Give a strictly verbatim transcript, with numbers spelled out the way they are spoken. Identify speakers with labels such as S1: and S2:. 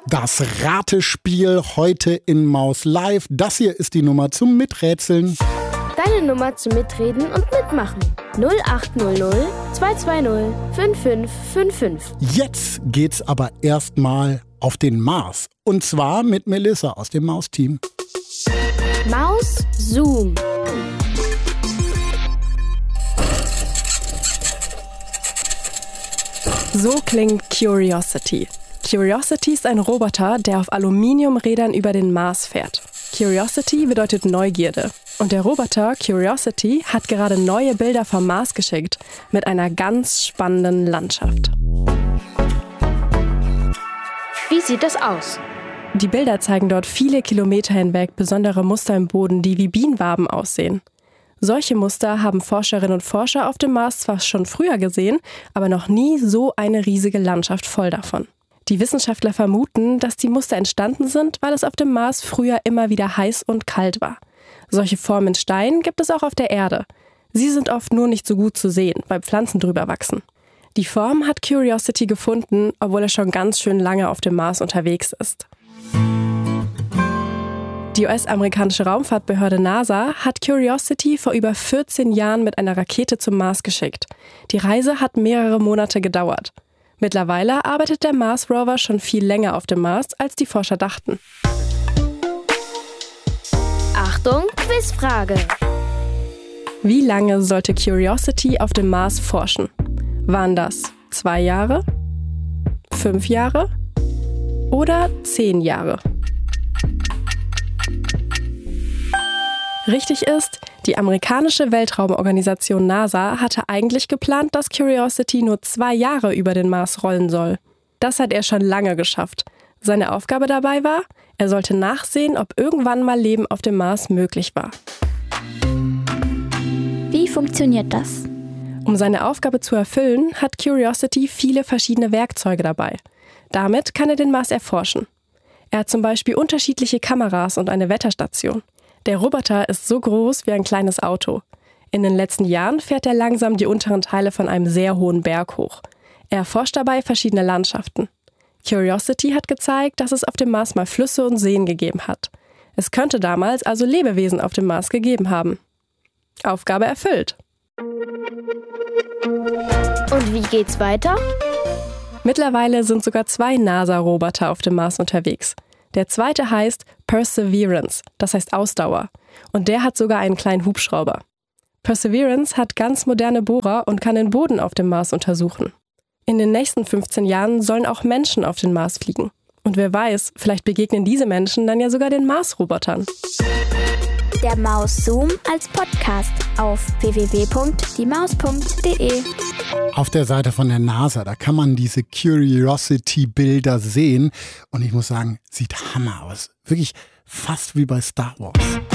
S1: Das Ratespiel heute in Maus Live. Das hier ist die Nummer zum Miträtseln.
S2: Deine Nummer zum Mitreden und Mitmachen. null acht null null zwei zwei null fünf fünf fünf fünf.
S1: Jetzt geht's aber erstmal auf den Mars. Und zwar mit Melissa aus dem Maus-Team.
S2: Maus Zoom.
S3: So klingt Curiosity. Curiosity ist ein Roboter, der auf Aluminiumrädern über den Mars fährt. Curiosity bedeutet Neugierde. Und der Roboter Curiosity hat gerade neue Bilder vom Mars geschickt mit einer ganz spannenden Landschaft.
S2: Wie sieht das aus?
S3: Die Bilder zeigen dort viele Kilometer hinweg besondere Muster im Boden, die wie Bienenwaben aussehen. Solche Muster haben Forscherinnen und Forscher auf dem Mars zwar schon früher gesehen, aber noch nie so eine riesige Landschaft voll davon. Die Wissenschaftler vermuten, dass die Muster entstanden sind, weil es auf dem Mars früher immer wieder heiß und kalt war. Solche Formen in Stein gibt es auch auf der Erde. Sie sind oft nur nicht so gut zu sehen, weil Pflanzen drüber wachsen. Die Form hat Curiosity gefunden, obwohl er schon ganz schön lange auf dem Mars unterwegs ist. Die U S-amerikanische Raumfahrtbehörde NASA hat Curiosity vor über vierzehn Jahren mit einer Rakete zum Mars geschickt. Die Reise hat mehrere Monate gedauert. Mittlerweile arbeitet der Mars-Rover schon viel länger auf dem Mars, als die Forscher dachten.
S2: Achtung, Quizfrage.
S3: Wie lange sollte Curiosity auf dem Mars forschen? Waren das zwei Jahre, fünf Jahre oder zehn Jahre? Richtig ist, die amerikanische Weltraumorganisation NASA hatte eigentlich geplant, dass Curiosity nur zwei Jahre über den Mars rollen soll. Das hat er schon lange geschafft. Seine Aufgabe dabei war, er sollte nachsehen, ob irgendwann mal Leben auf dem Mars möglich war.
S4: Wie funktioniert das?
S3: Um seine Aufgabe zu erfüllen, hat Curiosity viele verschiedene Werkzeuge dabei. Damit kann er den Mars erforschen. Er hat zum Beispiel unterschiedliche Kameras und eine Wetterstation. Der Roboter ist so groß wie ein kleines Auto. In den letzten Jahren fährt er langsam die unteren Teile von einem sehr hohen Berg hoch. Er erforscht dabei verschiedene Landschaften. Curiosity hat gezeigt, dass es auf dem Mars mal Flüsse und Seen gegeben hat. Es könnte damals also Lebewesen auf dem Mars gegeben haben. Aufgabe erfüllt.
S2: Und wie geht's weiter?
S3: Mittlerweile sind sogar zwei NASA-Roboter auf dem Mars unterwegs. Der zweite heißt Perseverance, das heißt Ausdauer. Und der hat sogar einen kleinen Hubschrauber. Perseverance hat ganz moderne Bohrer und kann den Boden auf dem Mars untersuchen. In den nächsten fünfzehn Jahren sollen auch Menschen auf den Mars fliegen. Und wer weiß, vielleicht begegnen diese Menschen dann ja sogar den Mars-Robotern.
S4: Der Maus Zoom als Podcast auf w w w punkt die maus punkt d e.
S1: Auf der Seite von der NASA, da kann man diese Curiosity-Bilder sehen. Und ich muss sagen, sieht Hammer aus. Wirklich fast wie bei Star Wars.